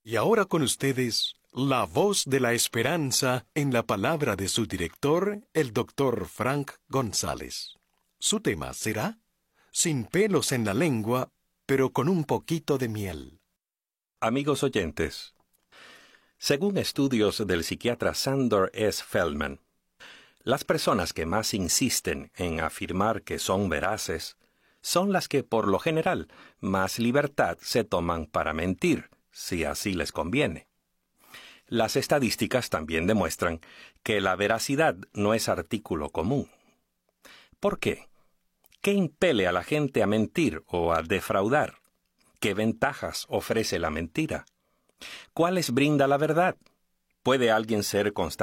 Y ahora con ustedes, la voz de la esperanza en la palabra de su director, el Dr. Frank González. Su tema será Sin pelos en la lengua, pero con un poquito de miel. Amigos oyentes, según estudios del psiquiatra Sandor S. Feldman, las personas que más insisten en afirmar que son veraces son las que, por lo general, más libertad se toman para mentir, si así les conviene. Las estadísticas también demuestran que la veracidad no es artículo común. ¿Por qué? ¿Qué impele a la gente a mentir o a defraudar? ¿Qué ventajas ofrece la mentira? ¿Cuáles brinda la verdad? ¿Puede alguien ser constantemente